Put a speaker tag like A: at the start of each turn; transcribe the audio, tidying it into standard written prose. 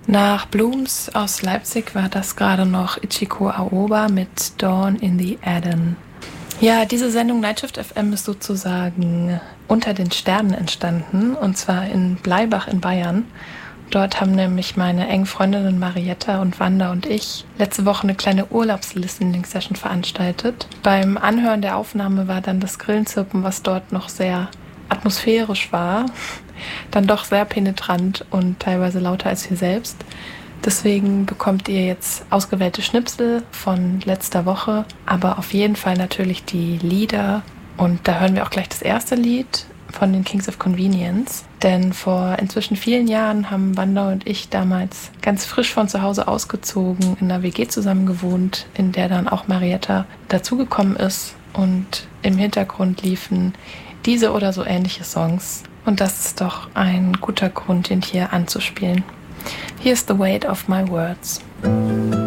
A: Nach Blooms aus Leipzig war das gerade noch Ichiko Aoba mit Dawn in the Eden. Ja, diese Sendung Nightshift FM ist sozusagen unter den Sternen entstanden, und zwar in Bleibach in Bayern. Dort haben nämlich meine engen Freundinnen Marietta und Wanda und ich letzte Woche eine kleine Urlaubs-Listening-Session veranstaltet. Beim Anhören der Aufnahme war dann das Grillenzirpen, was dort noch sehr atmosphärisch war, dann doch sehr penetrant und teilweise lauter als wir selbst. Deswegen bekommt ihr jetzt ausgewählte Schnipsel von letzter Woche, aber auf jeden Fall natürlich die Lieder. Und da hören wir auch gleich das erste Lied von den Kings of Convenience. Denn vor inzwischen vielen Jahren haben Wanda und ich damals ganz frisch von zu Hause ausgezogen, in einer WG zusammen gewohnt, in der dann auch Marietta dazugekommen ist. Und im Hintergrund liefen diese oder so ähnliche Songs. Und das ist doch ein guter Grund, ihn hier anzuspielen. Here's the weight of my words.